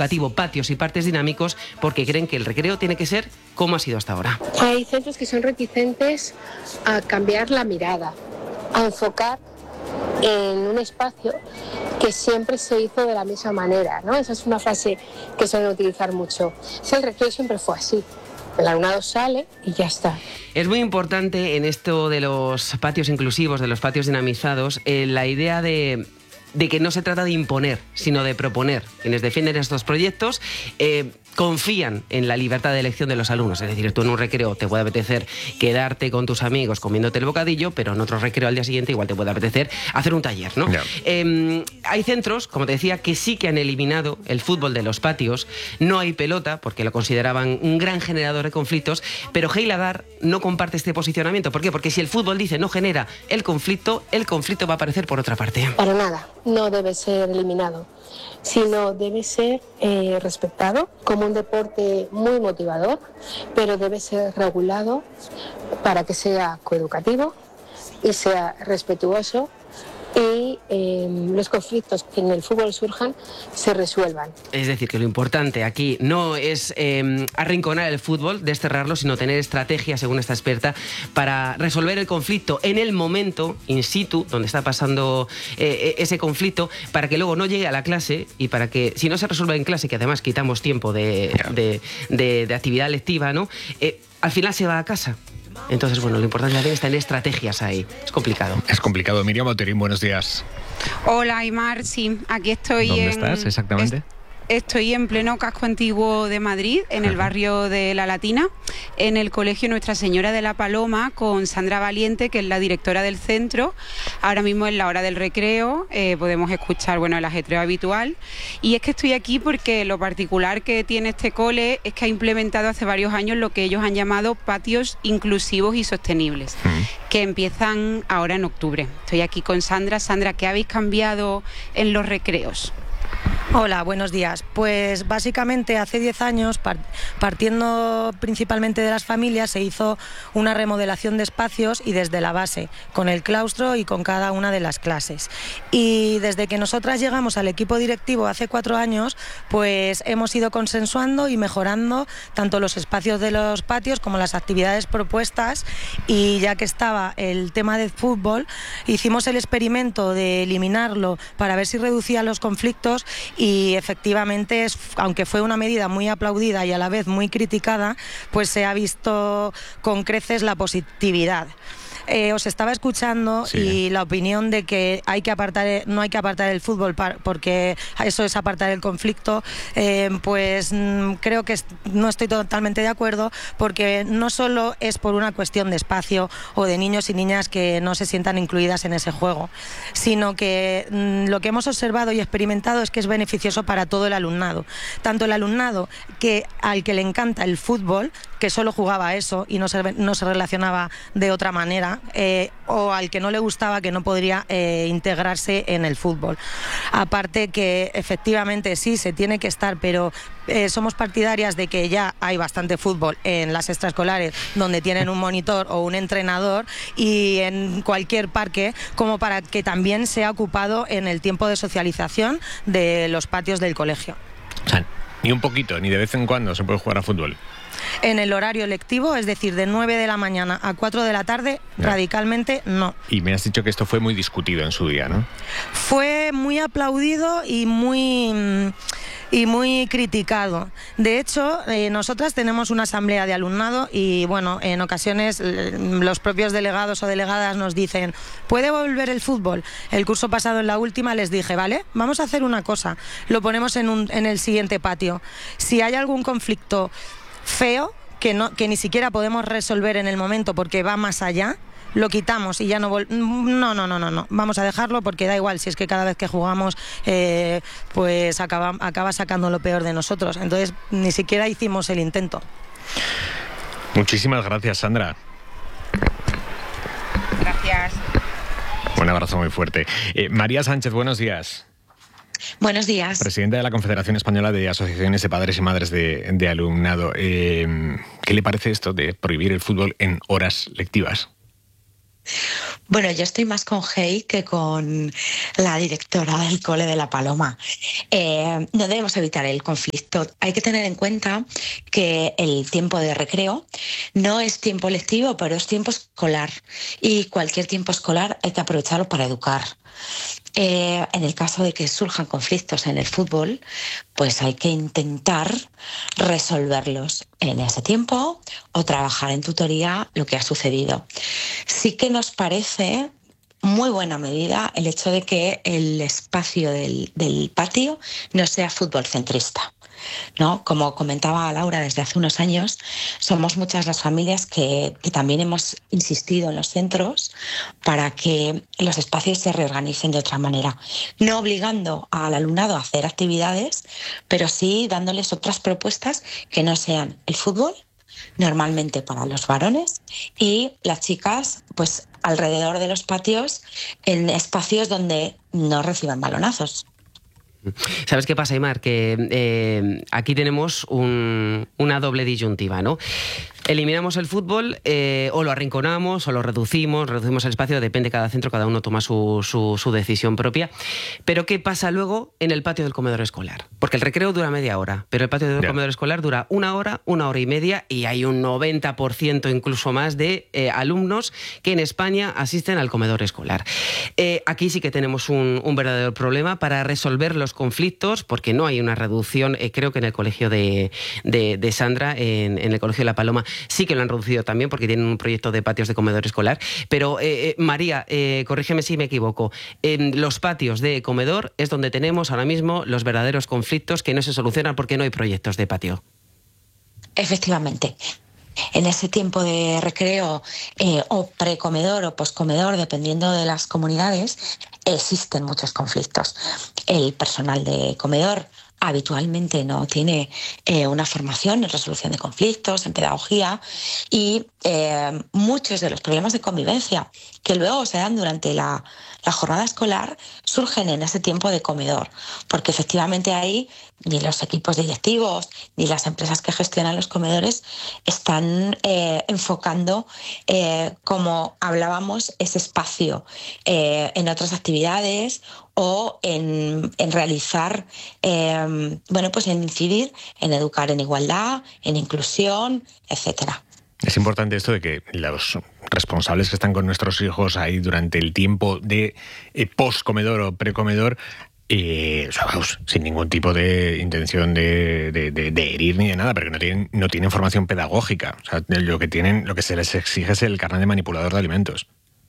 educativo, patios y parques dinámicos, porque creen que el recreo tiene que ser como ha sido hasta ahora. Hay centros que son reticentes a cambiar la mirada, a enfocar en un espacio que siempre se hizo de la misma manera, ¿no? Esa es una frase que suelen utilizar mucho. El recreo siempre fue así. El alumnado sale y ya está. Es muy importante en esto de los patios inclusivos, de los patios dinamizados, la idea de que no se trata de imponer, sino de proponer. Quienes defienden estos proyectos confían en la libertad de elección de los alumnos. Es decir, tú en un recreo te puede apetecer quedarte con tus amigos comiéndote el bocadillo, pero en otro recreo al día siguiente igual te puede apetecer hacer un taller, ¿no? Yeah. Hay centros, como te decía, que sí que han eliminado el fútbol de los patios. No hay pelota, porque lo consideraban un gran generador de conflictos, pero Heila Dar no comparte este posicionamiento. ¿Por qué? Porque si el fútbol dice no genera el conflicto va a aparecer por otra parte. Para nada, no debe ser eliminado, sino debe ser respetado como un deporte muy motivador, pero debe ser regulado para que sea coeducativo y sea respetuoso y los conflictos que en el fútbol surjan se resuelvan. Es decir, que lo importante aquí no es arrinconar el fútbol, desterrarlo, sino tener estrategias, según esta experta, para resolver el conflicto en el momento, in situ, donde está pasando ese conflicto, para que luego no llegue a la clase y para que, si no se resuelve en clase, que además quitamos tiempo de actividad lectiva, ¿no? Al final se va a casa. Entonces, bueno, lo importante también es tener estrategias ahí. Es complicado. Es complicado. Miriam Oterín, buenos días. Hola, Aymar. Sí, aquí estoy. ¿Dónde estás exactamente? Estoy en pleno casco antiguo de Madrid, en el barrio de La Latina, en el colegio Nuestra Señora de la Paloma, con Sandra Valiente, que es la directora del centro. Ahora mismo es la hora del recreo, podemos escuchar, bueno, el ajetreo habitual. Y es que estoy aquí porque lo particular que tiene este cole es que ha implementado hace varios años lo que ellos han llamado patios inclusivos y sostenibles, que empiezan ahora en octubre. Estoy aquí con Sandra. Sandra, ¿qué habéis cambiado en los recreos? Hola, buenos días. Pues básicamente hace 10 años, partiendo principalmente de las familias, se hizo una remodelación de espacios y desde la base, con el claustro y con cada una de las clases. Y desde que nosotras llegamos al equipo directivo hace 4 años, pues hemos ido consensuando y mejorando tanto los espacios de los patios como las actividades propuestas, y ya que estaba el tema del fútbol, hicimos el experimento de eliminarlo para ver si reducía los conflictos. Y efectivamente, aunque fue una medida muy aplaudida y a la vez muy criticada, pues se ha visto con creces la positividad. Os estaba escuchando, sí, y la opinión de que no hay que apartar el fútbol porque eso es apartar el conflicto, pues creo que no estoy totalmente de acuerdo, porque no solo es por una cuestión de espacio o de niños y niñas que no se sientan incluidas en ese juego, sino que lo que hemos observado y experimentado es que es beneficioso para todo el alumnado, tanto el alumnado al que le encanta el fútbol, que solo jugaba a eso y no se relacionaba de otra manera, o al que no le gustaba, que no podría integrarse en el fútbol. Aparte que efectivamente sí, se tiene que estar, pero somos partidarias de que ya hay bastante fútbol en las extraescolares, donde tienen un monitor o un entrenador, y en cualquier parque, como para que también sea ocupado en el tiempo de socialización de los patios del colegio. O sea, ni un poquito, ni de vez en cuando se puede jugar a fútbol. En el horario lectivo, es decir, de 9 de la mañana a 4 de la tarde, radicalmente no. Y me has dicho que esto fue muy discutido en su día, ¿no? Fue muy aplaudido y muy criticado. De hecho, nosotras tenemos una asamblea de alumnado y, bueno, en ocasiones los propios delegados o delegadas nos dicen: ¿puede volver el fútbol? El curso pasado, en la última, les dije: vale, vamos a hacer una cosa, lo ponemos en el siguiente patio. Si hay algún conflicto feo que ni siquiera podemos resolver en el momento porque va más allá, lo quitamos y ya no vamos a dejarlo, porque da igual si es que cada vez que jugamos pues acaba sacando lo peor de nosotros. Entonces ni siquiera hicimos el intento. Muchísimas gracias, Sandra. Gracias. Un abrazo muy fuerte. María Sánchez, buenos días. Buenos días. Presidenta de la Confederación Española de Asociaciones de Padres y Madres de Alumnado. ¿Qué le parece esto de prohibir el fútbol en horas lectivas? Bueno, yo estoy más con Hey que con la directora del cole de La Paloma. No debemos evitar el conflicto. Hay que tener en cuenta que el tiempo de recreo no es tiempo lectivo, pero es tiempo escolar. Y cualquier tiempo escolar hay que aprovecharlo para educar. En el caso de que surjan conflictos en el fútbol, pues hay que intentar resolverlos en ese tiempo o trabajar en tutoría lo que ha sucedido. Sí que nos parece muy buena medida el hecho de que el espacio del patio no sea fútbol centrista, ¿no? Como comentaba Laura, desde hace unos años somos muchas las familias que también hemos insistido en los centros para que los espacios se reorganicen de otra manera, no obligando al alumnado a hacer actividades, pero sí dándoles otras propuestas que no sean el fútbol, normalmente para los varones, y las chicas pues alrededor de los patios en espacios donde no reciban balonazos. ¿Sabes qué pasa, Aimar? Que aquí tenemos una doble disyuntiva, ¿no? Eliminamos el fútbol o lo arrinconamos o lo reducimos el espacio, depende de cada centro, cada uno toma su decisión propia. Pero ¿qué pasa luego en el patio del comedor escolar? Porque el recreo dura media hora, pero el patio del comedor escolar dura una hora y media, y hay un 90% incluso más de alumnos que en España asisten al comedor escolar. Aquí sí que tenemos un verdadero problema para resolver los conflictos, porque no hay una reducción. Creo que en el colegio de Sandra, en el colegio de La Paloma, sí que lo han reducido también porque tienen un proyecto de patios de comedor escolar. Pero, María, corrígeme si me equivoco, en los patios de comedor es donde tenemos ahora mismo los verdaderos conflictos que no se solucionan porque no hay proyectos de patio. Efectivamente. En ese tiempo de recreo o precomedor o poscomedor, dependiendo de las comunidades, existen muchos conflictos. El personal de comedor habitualmente no tiene una formación en resolución de conflictos, en pedagogía, y muchos de los problemas de convivencia que luego se dan durante la jornada escolar surgen en ese tiempo de comedor, porque efectivamente ahí ni los equipos directivos ni las empresas que gestionan los comedores están enfocando, como hablábamos, ese espacio en otras actividades o en realizar, pues en incidir en educar en igualdad, en inclusión, etcétera. Es importante esto de que los responsables que están con nuestros hijos ahí durante el tiempo de postcomedor o precomedor, sin ningún tipo de intención de herir ni de nada, pero que no tienen formación pedagógica. O sea, lo que se les exige es el carnet de manipulador de alimentos.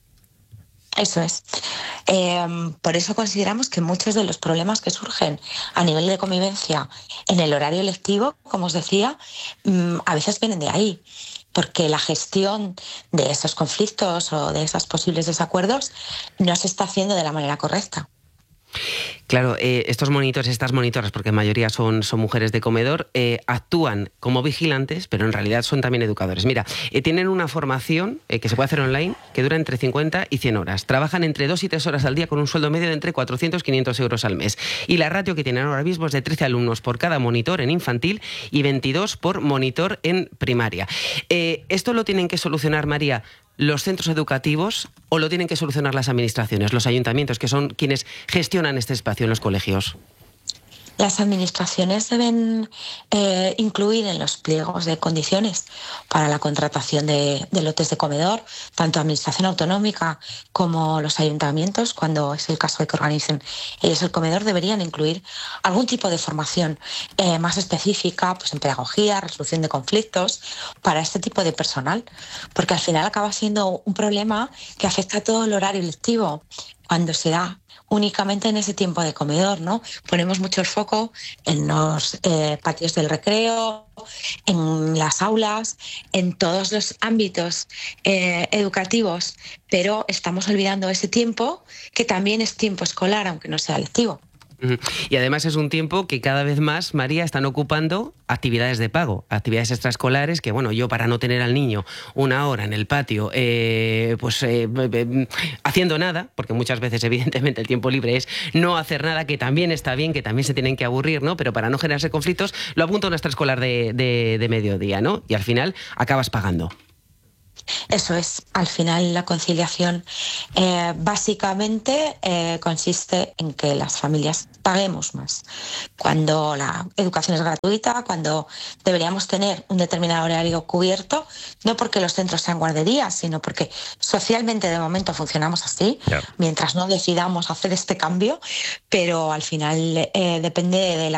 Eso es. Por eso consideramos que muchos de los problemas que surgen a nivel de convivencia en el horario lectivo, como os decía, a veces vienen de ahí, porque la gestión de esos conflictos o de esos posibles desacuerdos no se está haciendo de la manera correcta. Claro, estos monitores, estas monitoras, porque en mayoría son mujeres de comedor, actúan como vigilantes, pero en realidad son también educadores. Mira, tienen una formación que se puede hacer online, que dura entre 50 y 100 horas. Trabajan entre 2 y 3 horas al día con un sueldo medio de entre 400 y 500 euros al mes. Y la ratio que tienen ahora mismo es de 13 alumnos por cada monitor en infantil y 22 por monitor en primaria. ¿Esto lo tienen que solucionar, María, los centros educativos o lo tienen que solucionar las administraciones, los ayuntamientos, que son quienes gestionan este espacio en los colegios? Las administraciones deben incluir en los pliegos de condiciones para la contratación de lotes de comedor, tanto administración autonómica como los ayuntamientos, cuando es el caso de que organicen ellos el comedor, deberían incluir algún tipo de formación más específica, pues en pedagogía, resolución de conflictos, para este tipo de personal, porque al final acaba siendo un problema que afecta a todo el horario lectivo cuando se da únicamente en ese tiempo de comedor, ¿no? Ponemos mucho el foco en los patios del recreo, en las aulas, en todos los ámbitos educativos, pero estamos olvidando ese tiempo que también es tiempo escolar, aunque no sea lectivo. Y además es un tiempo que cada vez más, María, están ocupando actividades de pago, actividades extraescolares que, bueno, yo para no tener al niño una hora en el patio haciendo nada, porque muchas veces evidentemente el tiempo libre es no hacer nada, que también está bien, que también se tienen que aburrir, ¿no? Pero para no generarse conflictos, lo apunto a una extraescolar de mediodía, ¿no? Y al final acabas pagando. Eso es, al final la conciliación básicamente consiste en que las familias paguemos más. Cuando la educación es gratuita, cuando deberíamos tener un determinado horario cubierto, no porque los centros sean guarderías, sino porque socialmente de momento funcionamos así, mientras no decidamos hacer este cambio, pero al final depende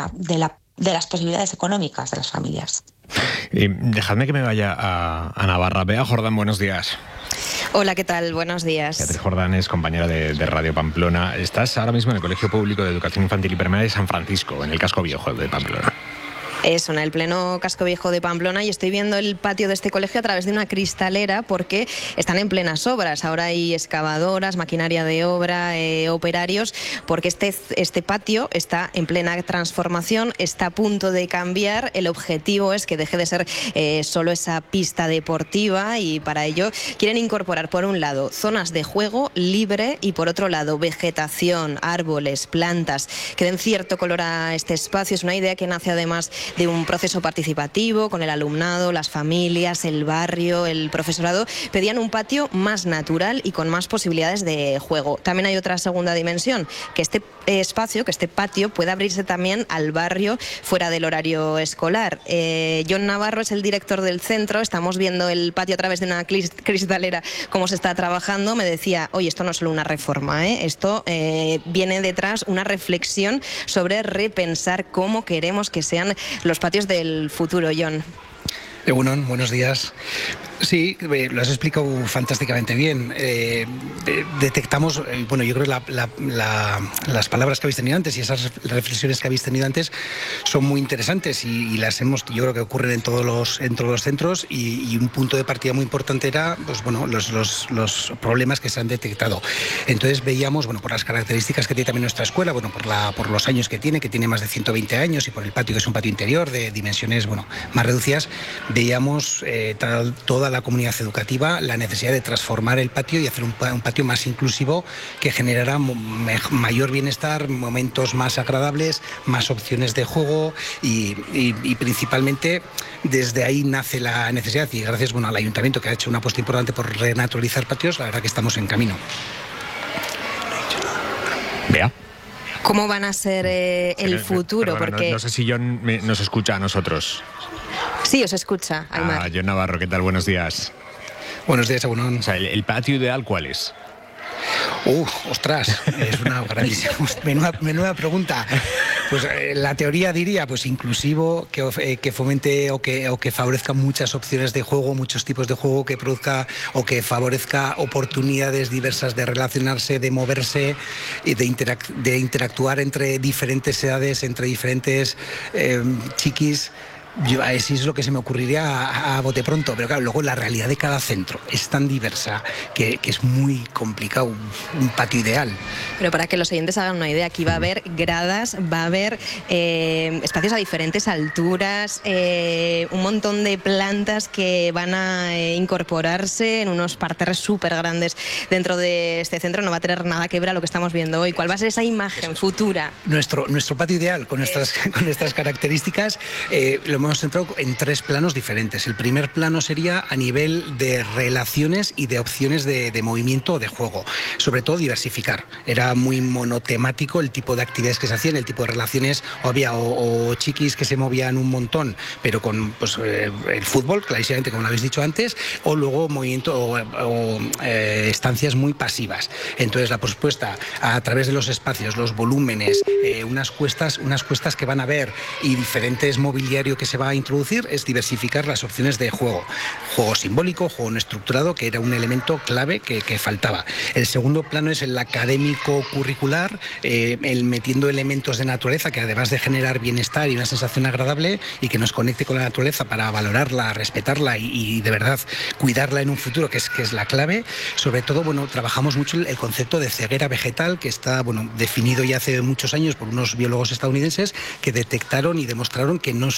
de las posibilidades económicas de las familias. Dejadme que me vaya a Navarra. Bea Jordán, buenos días. Hola, ¿qué tal? Buenos días. Beatriz Jordán es compañera de Radio Pamplona. Estás ahora mismo en el Colegio Público de Educación Infantil y Primaria de San Francisco, en el casco viejo de Pamplona. Eso, en el pleno casco viejo de Pamplona, y estoy viendo el patio de este colegio a través de una cristalera porque están en plenas obras. Ahora hay excavadoras, maquinaria de obra, operarios, porque este patio está en plena transformación, está a punto de cambiar. El objetivo es que deje de ser solo esa pista deportiva, y para ello quieren incorporar, por un lado, zonas de juego libre y por otro lado, vegetación, árboles, plantas, que den cierto color a este espacio. Es una idea que nace además de un proceso participativo con el alumnado, las familias, el barrio, el profesorado. Pedían un patio más natural y con más posibilidades de juego. También hay otra segunda dimensión, que este espacio, que este patio pueda abrirse también al barrio fuera del horario escolar. John Navarro es el director del centro. Estamos viendo el patio a través de una cristalera, cómo se está trabajando. Me decía, oye, esto no es solo una reforma, esto viene detrás una reflexión sobre repensar cómo queremos que sean los patios del futuro. John. Egunon, buenos días. Sí, lo has explicado fantásticamente bien. Detectamos, bueno, yo creo que las palabras que habéis tenido antes y esas reflexiones que habéis tenido antes son muy interesantes y las hemos, yo creo que ocurren en todos los centros, y un punto de partida muy importante era, pues bueno, los problemas que se han detectado. Entonces veíamos, bueno, por las características que tiene también nuestra escuela, bueno, por los años que tiene más de 120 años, y por el patio, que es un patio interior de dimensiones, bueno, más reducidas, veíamos toda la comunidad educativa la necesidad de transformar el patio y hacer un patio más inclusivo, que generara mayor bienestar, momentos más agradables, más opciones de juego, y principalmente desde ahí nace la necesidad, y gracias, bueno, al ayuntamiento, que ha hecho una apuesta importante por renaturalizar patios, la verdad que estamos en camino. Bea. ¿Cómo van a ser el futuro? Perdona, porque no sé si John nos escucha a nosotros. Sí, os escucha, Aymar. John Navarro, ¿qué tal? Buenos días. Buenos días, Agunón. O sea, ¿el patio ideal cuál es? Ostras, es una grandísima, menuda pregunta. Pues la teoría diría, pues inclusivo, que fomente o que favorezca muchas opciones de juego, muchos tipos de juego, que produzca o que favorezca oportunidades diversas de relacionarse, de moverse y de interactuar entre diferentes edades, entre diferentes chiquis. Así es lo que se me ocurriría a bote pronto, pero claro, luego la realidad de cada centro es tan diversa que es muy complicado un patio ideal. Pero para que los oyentes hagan una idea, aquí va a haber gradas, va a haber espacios a diferentes alturas, un montón de plantas que van a incorporarse en unos parterres súper grandes dentro de este centro. No va a tener nada que ver a lo que estamos viendo hoy. ¿Cuál va a ser esa imagen futura? Nuestro patio ideal, con nuestras características, lo hemos centrado en 3 planos diferentes. El primer plano sería a nivel de relaciones y de opciones de movimiento o de juego. Sobre todo diversificar. Era muy monotemático el tipo de actividades que se hacían, el tipo de relaciones. Había o chiquis que se movían un montón, pero con el fútbol, clarísimamente, como lo habéis dicho antes, o luego movimiento o estancias muy pasivas. Entonces la propuesta a través de los espacios, los volúmenes, unas cuestas que van a haber y diferentes mobiliario que se va a introducir, es diversificar las opciones de juego. Juego simbólico, juego no estructurado, que era un elemento clave que faltaba. El segundo plano es el académico curricular, el metiendo elementos de naturaleza que, además de generar bienestar y una sensación agradable y que nos conecte con la naturaleza para valorarla, respetarla y de verdad cuidarla en un futuro, que es la clave. Sobre todo, bueno, trabajamos mucho el concepto de ceguera vegetal, que está, bueno, definido ya hace muchos años por unos biólogos estadounidenses que detectaron y demostraron que no somos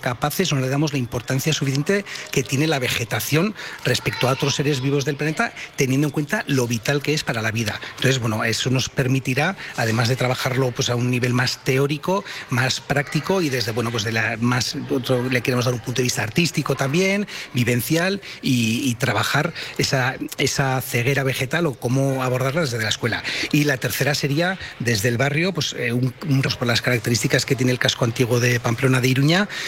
capaces, no le damos la importancia suficiente que tiene la vegetación respecto a otros seres vivos del planeta, teniendo en cuenta lo vital que es para la vida. Entonces, bueno, eso nos permitirá, además de trabajarlo pues a un nivel más teórico, más práctico y desde, bueno, pues de la más, le queremos dar un punto de vista artístico también, vivencial y trabajar esa ceguera vegetal o cómo abordarla desde la escuela. Y la tercera sería desde el barrio, pues por las características que tiene el casco antiguo de Pamplona de Iruña,